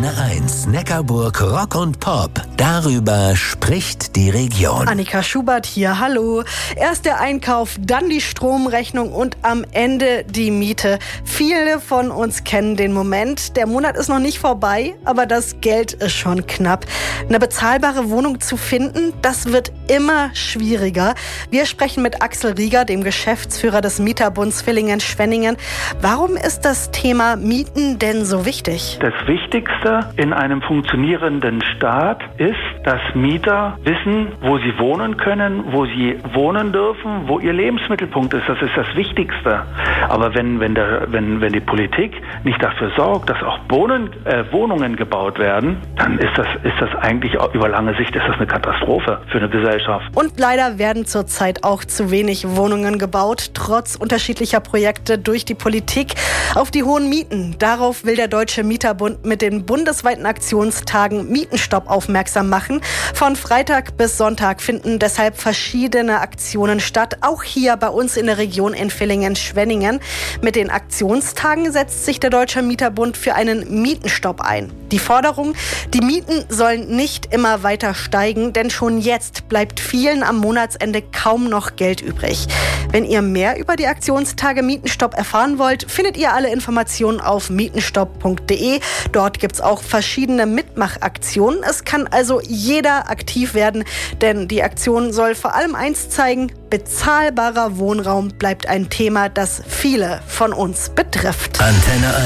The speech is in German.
Antenne 1, Neckarburg Rock und Pop. Darüber spricht die Region. Annika Schubert hier, hallo. Erst der Einkauf, dann die Stromrechnung und am Ende die Miete. Viele von uns kennen den Moment. Der Monat ist noch nicht vorbei, aber das Geld ist schon knapp. Eine bezahlbare Wohnung zu finden, das wird immer schwieriger. Wir sprechen mit Axel Rieger, dem Geschäftsführer des Mieterbunds Villingen-Schwenningen. Warum ist das Thema Mieten denn so wichtig? Das Wichtigste in einem funktionierenden Staat ist, dass Mieter wissen, wo sie wohnen können, wo sie wohnen dürfen, wo ihr Lebensmittelpunkt ist. Das ist das Wichtigste. Aber wenn die Politik nicht dafür sorgt, dass auch Wohnungen gebaut werden, dann ist das eigentlich über lange Sicht eine Katastrophe für eine Gesellschaft. Und leider werden zurzeit auch zu wenig Wohnungen gebaut, trotz unterschiedlicher Projekte durch die Politik auf die hohen Mieten. Darauf will der Deutsche Mieterbund mit den bundesweiten Aktionstagen Mietenstopp aufmerksam machen. Von Freitag bis Sonntag finden deshalb verschiedene Aktionen statt, auch hier bei uns in der Region in Villingen-Schwenningen. Mit den Aktionstagen setzt sich der Deutsche Mieterbund für einen Mietenstopp ein. Die Forderung, die Mieten sollen nicht immer weiter steigen, denn schon jetzt bleibt vielen am Monatsende kaum noch Geld übrig. Wenn ihr mehr über die Aktionstage Mietenstopp erfahren wollt, findet ihr alle Informationen auf mietenstopp.de. Dort gibt es auch verschiedene Mitmachaktionen. Es kann also jeder aktiv werden, denn die Aktion soll vor allem eins zeigen: bezahlbarer Wohnraum bleibt ein Thema, das viele von uns betrifft. Antenne 1.